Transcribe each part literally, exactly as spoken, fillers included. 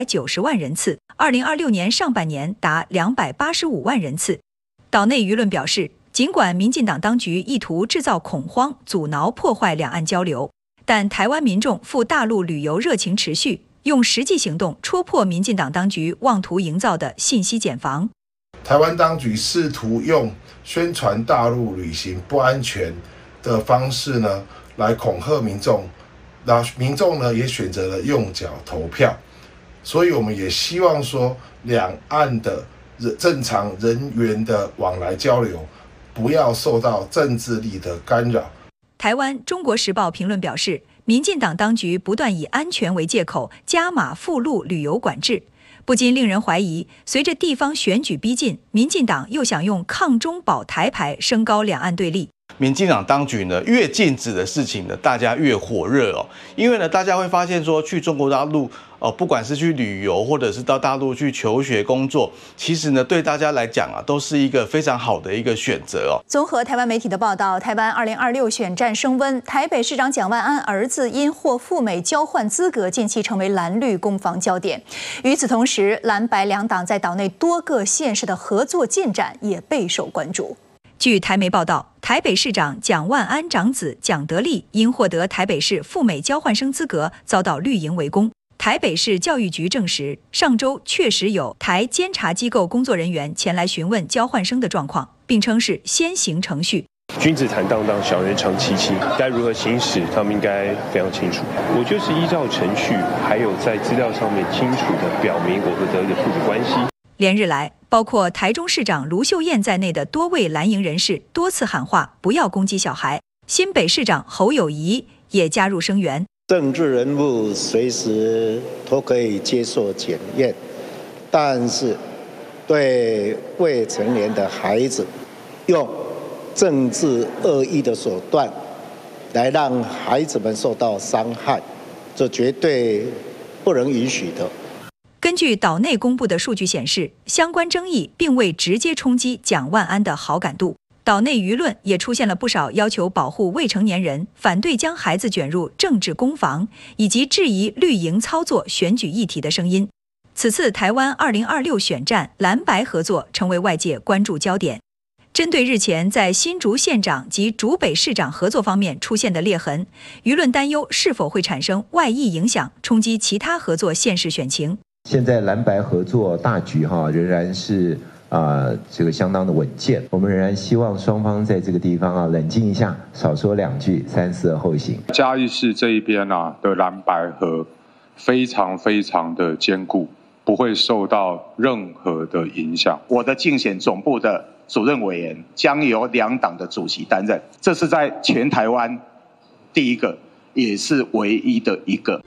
九十万人次，二零二六年上半年达两百八十五万人次。岛内舆论表示，尽管民进党当局意图制造恐慌，阻挠破坏两岸交流，但台湾民众赴大陆旅游热情持续，用实际行动戳破民进党当局妄图营造的信息茧房。 台湾当局试图用宣传大陆旅行不安全的方式呢，来恐吓民众，那民众呢也选择了用脚投票。所以我们也希望说，两岸的正常人员的往来交流，不要受到政治力的干扰。 台湾《中国时报》评论表示，民进党当局不断以安全为借口加码赴陆旅游管制，不禁令人怀疑，随着地方选举逼近，民进党又想用抗中保台牌升高两岸对立。 民进党当局呢，越禁止的事情呢，大家越火热哦。因为呢，大家会发现说，去中国大陆，呃，不管是去旅游，或者是到大陆去求学工作，其实呢，对大家来讲啊，都是一个非常好的一个选择哦。 综合台湾媒体的报道，台湾二零二六选战升温，台北市长蒋万安儿子因获赴美交换资格，近期成为蓝绿攻防焦点。与此同时，蓝白两党在岛内多个县市的合作进展也备受关注。 据台媒报道，台北市长蒋万安长子蒋德利因获得台北市赴美交换生资格，遭到绿营围攻。台北市教育局证实，上周确实有台监察机构工作人员前来询问交换生的状况，并称是先行程序。 君子坦荡荡，小人长戚戚，该如何行使，他们应该非常清楚。我就是依照程序，还有在资料上面清楚地表明我和德利的父子关系。 连日来，包括台中市长卢秀燕在内的多位蓝营人士多次喊话不要攻击小孩。新北市长侯友宜也加入声援。 政治人物随时都可以接受检验，但是对未成年的孩子用政治恶意的手段来让孩子们受到伤害，这绝对不能允许的。 根据岛内公布的数据显示，相关争议并未直接冲击蒋万安的好感度。岛内舆论也出现了不少要求保护未成年人、反对将孩子卷入政治攻防，以及质疑绿营操作选举议题的声音。此次台湾二零二六选战蓝白合作成为外界关注焦点。针对日前在新竹县长及竹北市长合作方面出现的裂痕，舆论担忧是否会产生外溢影响，冲击其他合作县市选情。 现在蓝白合作大局哈仍然是啊、呃、这个相当的稳健，我们仍然希望双方在这个地方啊冷静一下，少说两句，三思而后行。 嘉义市这一边啊的蓝白合非常非常的坚固，不会受到任何的影响。 我的竞选总部的主任委员将由两党的主席担任，这是在全台湾第一个，也是唯一的一个。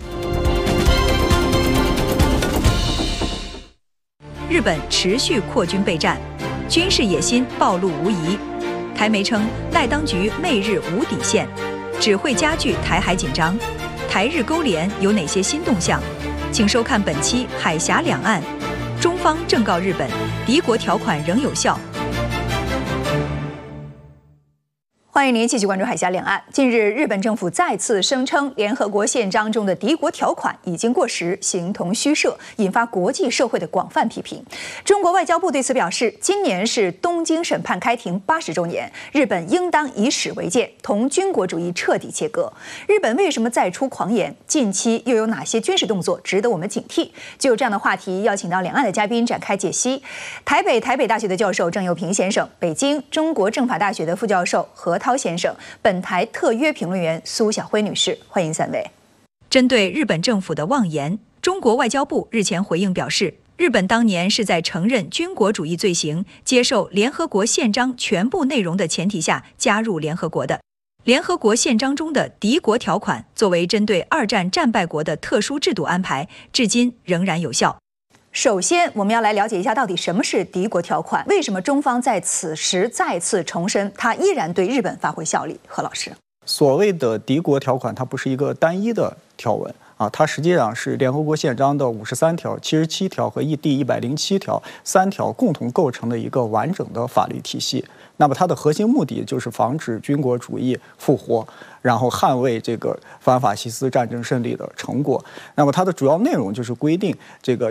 日本持续扩军备战，军事野心暴露无遗。台媒称，赖当局媚日无底线，只会加剧台海紧张。台日勾连有哪些新动向？请收看本期《海峡两岸》。中方正告日本，敌国条款仍有效。 欢迎您继续关注海峡两岸。近日，日本政府再次声称，联合国宪章中的敌国条款已经过时，形同虚设，引发国际社会的广泛批评。中国外交部对此表示，今年是东京审判开庭八十周年，日本应当以史为鉴，同军国主义彻底切割。日本为什么再出狂言？近期又有哪些军事动作值得我们警惕？就有这样的话题，邀请到两岸的嘉宾展开解析。台北台北大学的教授郑佑平先生，北京中国政法大学的副教授何涛先生，本台特约评论员苏晓辉女士，欢迎三位。 针对日本政府的妄言，中国外交部日前回应表示，日本当年是在承认军国主义罪行、接受联合国宪章全部内容的前提下加入联合国的。联合国宪章中的敌国条款作为针对二战战败国的特殊制度安排，至今仍然有效。 首先，我们要来了解一下到底什么是敌国条款，为什么中方在此时再次重申它依然对日本发挥效力？何老师， 所谓的敌国条款，它不是一个单一的条文啊，它实际上是联合国宪章的五十三条、七十七条和第一百零七条三条共同构成的一个完整的法律体系。那么它的核心目的就是防止军国主义复活，然后捍卫这个反法西斯战争胜利的成果。那么它的主要内容就是规定这个